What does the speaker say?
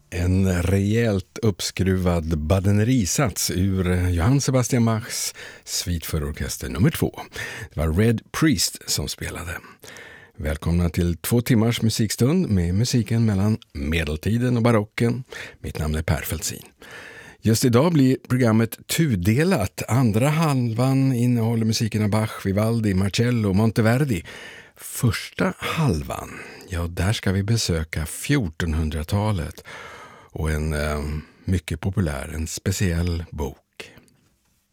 En rejält uppskruvad badenerisats ur Johann Sebastian Bachs Suite för orkester nummer 2. Det var Red Priest som spelade. Välkomna till 2 timmars musikstund med musiken mellan medeltiden och barocken. Mitt namn är Per Fältsin. Just idag blir programmet tudelat. Andra halvan innehåller musiken av Bach, Vivaldi, Marcello och Monteverdi. Första halvan, ja, där ska vi besöka 1400-talet och en mycket populär, en speciell bok.